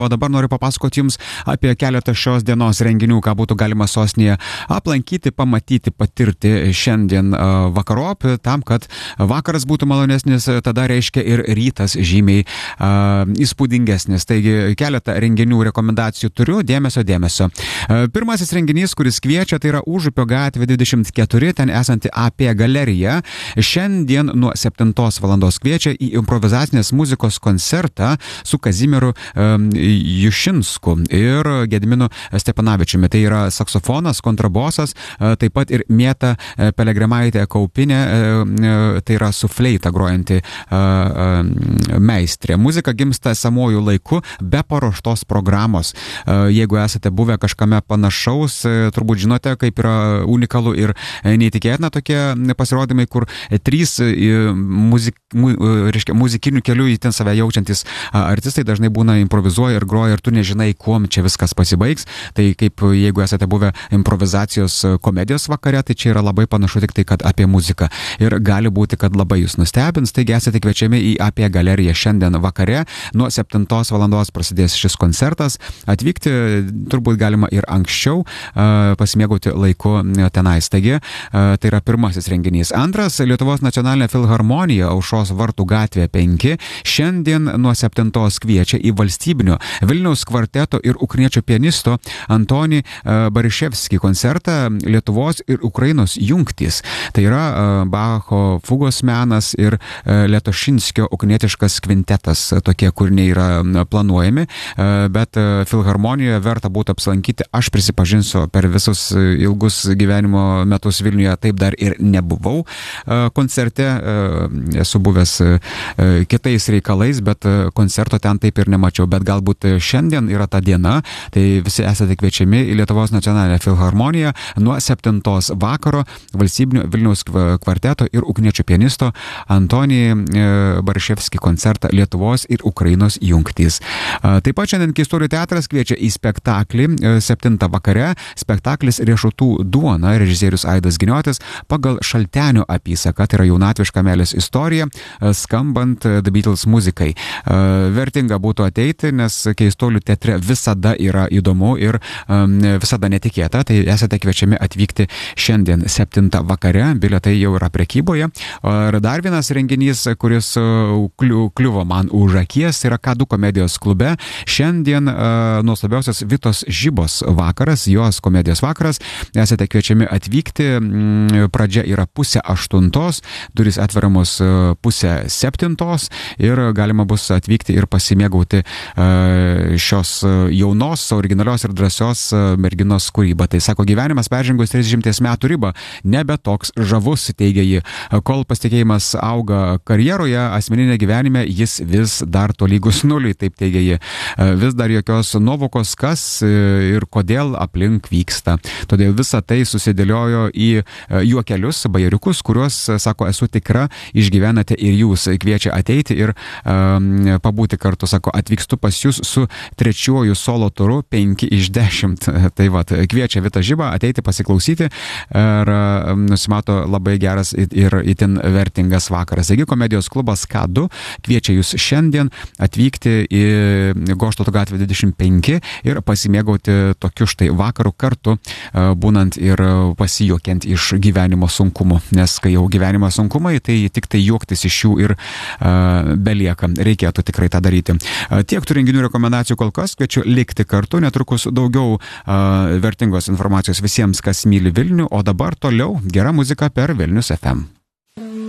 O dabar noriu papasakoti Jums apie keletą šios dienos renginių, ką būtų galima sostinėje aplankyti, pamatyti, patirti šiandien vakarop, tam, kad vakaras būtų malonesnis, tada reiškia ir rytas žymiai įspūdingesnis. Taigi keletą renginių rekomendacijų turiu, dėmesio. Pirmasis renginys, kuris kviečia, tai yra Užupio gatvė 24, ten esanti AP galerija. Šiandien nuo 7 valandos kviečia į improvizacinės muzikos koncertą su Kazimieru Jušinsku ir Gediminu Stepanavičiumi. Tai yra saksofonas, kontrabosas, taip pat ir Mėta Pelegrimaitė Kaupinė, tai yra su fleita grojanti meistrė. Muzika gimsta esamuoju laiku be paruoštos programos. Jeigu esate buvę kažkame panašaus, turbūt žinote, kaip yra unikalu ir neįtikėtina tokie pasirodymai, kur trys muzikinių kelių į ten save jaučiantis artistai dažnai būna improvizuoja ir groja ir tu nežinai, kuom čia viskas pasibaigs. Tai kaip jeigu esate buvę improvizacijos komedijos vakare, tai čia yra labai panašu tik tai, kad apie muziką. Ir gali būti, kad labai jūs nustebins. Taigi esate kviečiami į apie galeriją šiandien vakare. Nuo 7 valandos prasidės šis koncertas. Atvykti turbūt galima ir anksčiau, pasimėgauti laiku tenais. Taigi tai yra pirmasis renginys. Antras, Lietuvos nacionalinė filharmonija Aušros vartų gatvė 5. Šiandien nuo 7 kviečia į valstybinio Vilniaus kvarteto ir ukrainiečių pianisto Antonį Bariševskį koncertą Lietuvos ir Ukrainos jungtys. Tai yra Bacho fugos menas ir Letošinskio ukrainietiškas kvintetas. Tokie kūriniai yra planuojami, bet filharmonijoje verta būtų apsilankyti. Aš prisipažinsiu, per visus ilgus gyvenimo metus Vilniuje taip dar ir nebuvau koncerte. Esu buvęs kitais reikalais, bet koncerto ten taip ir nemačiau, bet galbūt šiandien yra ta diena, tai visi esate kviečiami į Lietuvos nacionalinę filharmoniją nuo 7 vakaro valstybinio Vilniaus kvarteto ir ukrainiečių pianisto Antonį Bariševskį koncertą Lietuvos ir Ukrainos jungtys. Taip pat šiandien Keistuolių teatras kviečia į spektaklį 7 vakare. Spektaklis Riešutų duona, režisierius Aidas Giniotis, pagal Šaltenio apysaką, tai yra jaunatviška meilės istorija, skambant The Beatles muzikai. Vertinga būtų ateiti, nes Keistuolių teatre visada yra įdomu ir visada netikėta, tai esate kviečiami atvykti šiandien 7 vakare, bilietai jau yra prekyboje. Ir dar vienas renginys, kuris kliuvo man už akies, yra K2 komedijos klube. Šiandien nuostabiausios Vitos Žibos vakaras, jos komedijos vakaras, esate kviečiami atvykti, pradžia yra 7:30, durys atveriamos 6:30 ir galima bus atvykti ir pasimėgauti šios jaunos, originalios ir drąsios merginos kūrybą. Tai sako, gyvenimas peržengus 30 metų ribą nebe toks žavus, teigia ji. Kol pasitikėjimas auga karjeroje, asmeninė gyvenime jis vis dar tolygus nuliui, taip teigia ji. Vis dar jokios nuovokos, kas ir kodėl aplink vyksta. Todėl visą tai susidėliojo į juokelius, bajeriukus, kuriuos, sako, esu tikra, išgyvenate ir jūs. Kviečia ateiti ir pabūti kartu, sako, atvykstu pas jūs su 3 solo turu 5 iš 10. Tai va, kviečia Vita Žiba ateiti pasiklausyti ir nusimato labai geras ir itin vertingas vakaras. Taigi komedijos klubas K2 kviečia jūs šiandien atvykti į Goštauto gatvę 25 ir pasimėgauti tokiu štai vakaru kartu, būnant ir pasijuokiant iš gyvenimo sunkumų. Nes kai jau gyvenimo sunkumai, tai tik tai juoktis iš jų ir belieka. Reikėtų tikrai tą daryti. Tiek tų renginių rekomendacijų kol kas, kviečiu likti kartu, netrukus daugiau vertingos informacijos visiems, kas myli Vilnių, o dabar toliau gera muzika per Vilnius FM.